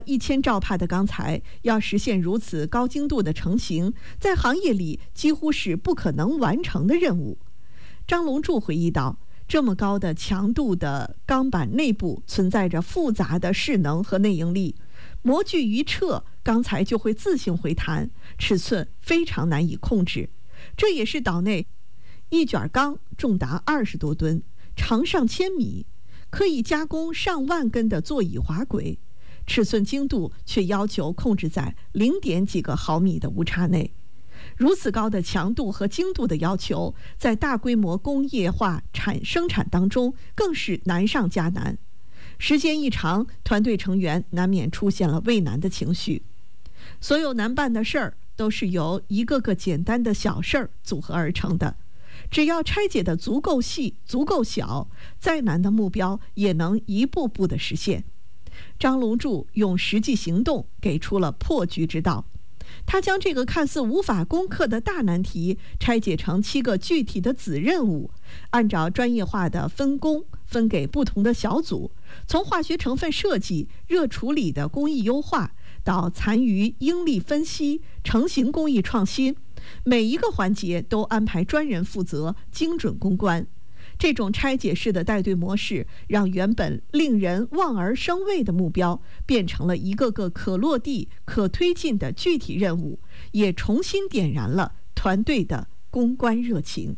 1000兆帕的钢材要实现如此高精度的成型，在行业里几乎是不可能完成的任务。张龙柱回忆道，这么高的强度的钢板内部存在着复杂的势能和内应力，模具一撤，钢材就会自行回弹，尺寸非常难以控制。这也是岛内一卷钢重达20多吨，长上千米，可以加工上万根的座椅滑轨，尺寸精度却要求控制在0点几个毫米的误差内。如此高的强度和精度的要求，在大规模工业化生产当中更是难上加难。时间一长，团队成员难免出现了畏难的情绪。所有难办的事儿都是由一个个简单的小事儿组合而成的，只要拆解的足够细、足够小，再难的目标也能一步步的实现。张龙柱用实际行动给出了破局之道。他将这个看似无法攻克的大难题拆解成7个具体的子任务，按照专业化的分工分给不同的小组，从化学成分设计、热处理的工艺优化到残余应力分析、成型工艺创新，每一个环节都安排专人负责，精准攻关。这种拆解式的带队模式，让原本令人望而生畏的目标变成了一个个可落地、可推进的具体任务，也重新点燃了团队的攻关热情。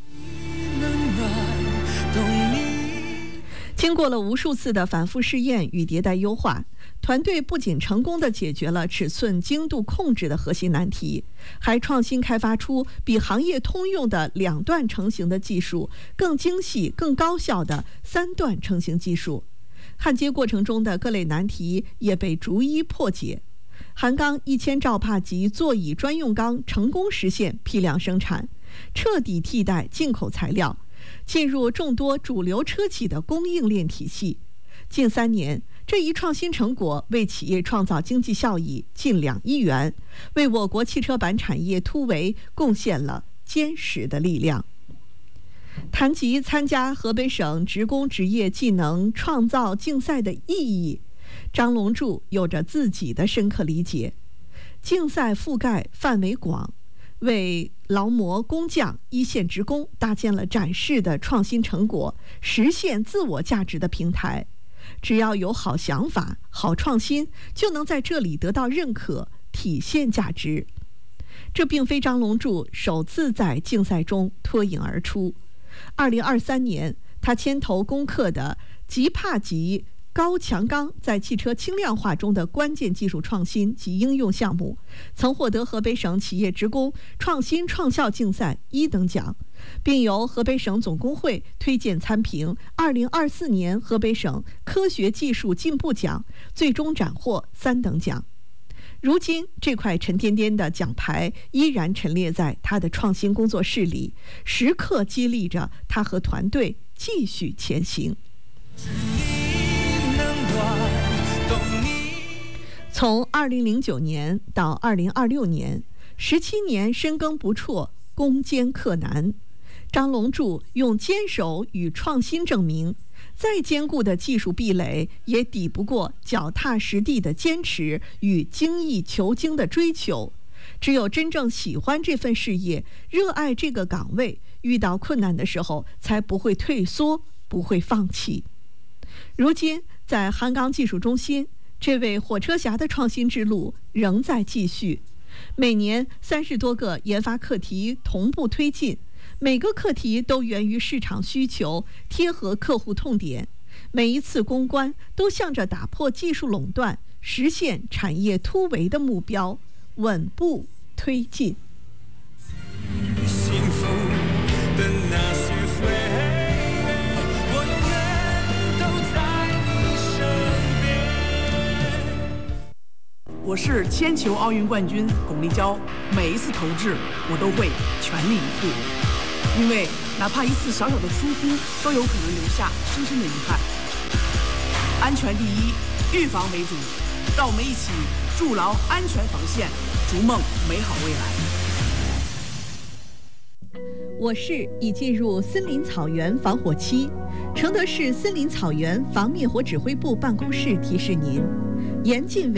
经过了无数次的反复试验与迭代优化，团队不仅成功地解决了尺寸精度控制的核心难题，还创新开发出比行业通用的2段成型的技术更精细、更高效的3段成型技术。焊接过程中的各类难题也被逐一破解。韩钢1000兆帕级座椅专用钢成功实现批量生产，彻底替代进口材料，进入众多主流车企的供应链体系。近3年，这一创新成果为企业创造经济效益近2亿元，为我国汽车板产业突围贡献了坚实的力量。谈及参加河北省职工职业技能创造竞赛的意义，张龙柱有着自己的深刻理解。竞赛覆盖范围广，为劳模工匠一线职工搭建了展示的创新成果、实现自我价值的平台。只要有好想法、好创新，就能在这里得到认可，体现价值。这并非张龙柱首次在竞赛中脱颖而出。2023年，他牵头攻克的极帕级高强钢在汽车轻量化中的关键技术创新及应用项目，曾获得河北省企业职工创新创效竞赛1等奖，并由河北省总工会推荐参评2024年河北省科学技术进步奖，最终斩获3等奖。如今，这块沉甸甸的奖牌依然陈列在他的创新工作室里，时刻激励着他和团队继续前行。从2009年到2026年，17年深耕不辍，攻坚克难。张龙柱用坚守与创新证明，再坚固的技术壁垒也抵不过脚踏实地的坚持与精益求精的追求。只有真正喜欢这份事业，热爱这个岗位，遇到困难的时候才不会退缩，不会放弃。如今，在韩钢技术中心，这位火车侠的创新之路仍在继续。每年30多个研发课题同步推进，每个课题都源于市场需求，贴合客户痛点。每一次攻关都向着打破技术垄断、实现产业突围的目标稳步推进。幸福的那些我永远都在你身边。我是铅球奥运冠军巩立姣，每一次投掷我都会全力以赴。因为哪怕一次小小的疏忽，都有可能留下深深的遗憾。安全第一，预防为主，让我们一起筑牢安全防线，逐梦美好未来。 我市已进入森林草原防火期，承德市森林草原防灭火指挥部办公室提示您： 严禁